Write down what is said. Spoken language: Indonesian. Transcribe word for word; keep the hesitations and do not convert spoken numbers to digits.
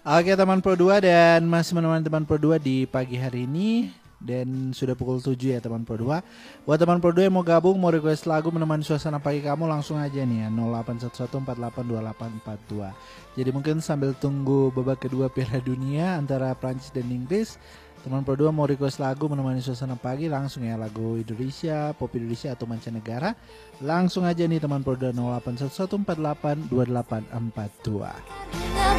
Oke teman Pro dua, dan masih menemani teman Pro dua di pagi hari ini. Dan sudah pukul tujuh ya teman Pro dua. Buat teman Pro dua yang mau gabung, mau request lagu menemani suasana pagi kamu, langsung aja nih ya nol delapan satu satu empat delapan dua delapan empat dua. Jadi mungkin sambil tunggu babak kedua Piala Dunia antara Prancis dan Inggris, teman Pro dua mau request lagu menemani suasana pagi, langsung ya, lagu Indonesia, pop Indonesia atau mancanegara. Langsung aja nih teman Pro dua nol delapan satu satu empat delapan dua delapan empat dua.